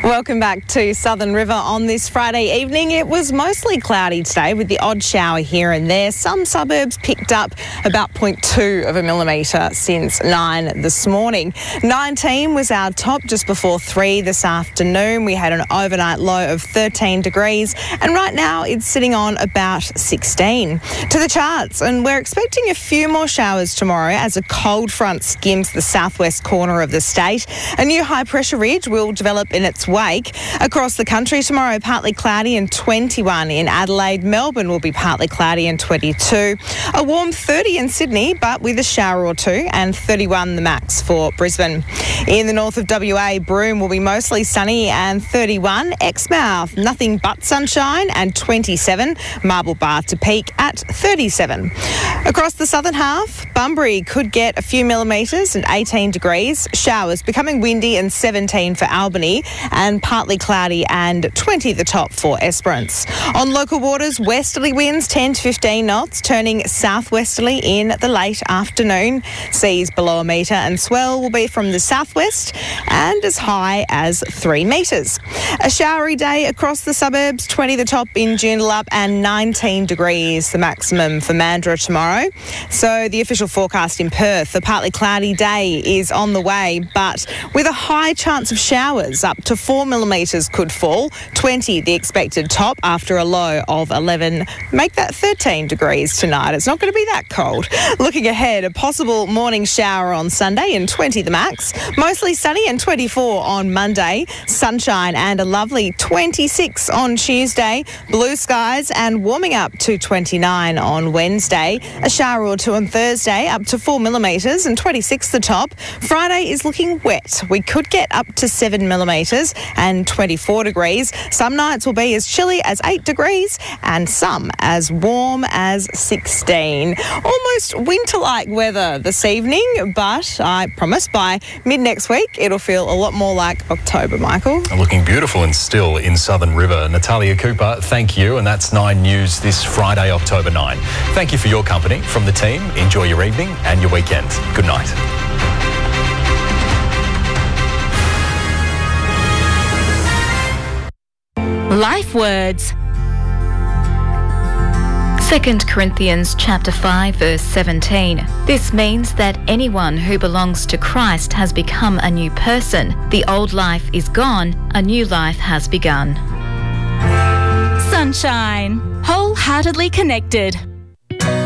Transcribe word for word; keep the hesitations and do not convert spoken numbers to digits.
Welcome back to Southern River on this Friday evening. It was mostly cloudy today with the odd shower here and there. Some suburbs picked up about zero point two of a millimetre since nine this morning. nineteen was our top just before three this afternoon. We had an overnight low of thirteen degrees and right now it's sitting on about sixteen. To the charts, and we're expecting a few more showers tomorrow as a cold front skims the southwest corner of the state. A new high pressure ridge will develop in its wake. Across the country tomorrow, partly cloudy and twenty-one in Adelaide. Melbourne will be partly cloudy and twenty-two. A warm thirty in Sydney, but with a shower or two, and thirty-one the max for Brisbane. In the north of W A, Broome will be mostly sunny and thirty-one. Exmouth, nothing but sunshine and twenty-seven. Marble Bar to peak at thirty-seven. Across the southern half, Bunbury could get a few millimetres and eighteen degrees. Showers becoming windy and seventeen for Albany, and partly cloudy and twenty the top for Esperance. On local waters, westerly winds ten to fifteen knots, turning southwesterly in the late afternoon. Seas below a metre and swell will be from the southwest and as high as three metres. A showery day across the suburbs, twenty the top in Joondalup and nineteen degrees the maximum for Mandurah tomorrow. So the official forecast in Perth, a partly cloudy day is on the way, but with a high chance of showers. Up to four millimetres could fall, twenty the expected top after a low of eleven. Make that thirteen degrees tonight. It's not going to be that cold. Looking ahead, a possible morning shower on Sunday and twenty the max. Mostly sunny and twenty-four on Monday. Sunshine and a lovely twenty-six on Tuesday. Blue skies and warming up to twenty-nine on Wednesday. A shower or two on Thursday, up to four millimetres and twenty-six the top. Friday is looking wet. We could get up to seven millimetres and twenty-four degrees. Some nights will be as chilly as eight degrees and some as warm as sixteen. Almost winter-like weather this evening, but I promise by mid-next week it'll feel a lot more like October, Michael. Looking beautiful and still in Southern River. Natalia Cooper, thank you. And that's Nine News this Friday, October ninth. Thank you for your company from the team. Enjoy your evening and your weekend. Good night. Life words. Second Corinthians chapter five verse seventeen. This means that anyone who belongs to Christ has become a new person. The old life is gone, a new life has begun. Sunshine. Wholeheartedly connected.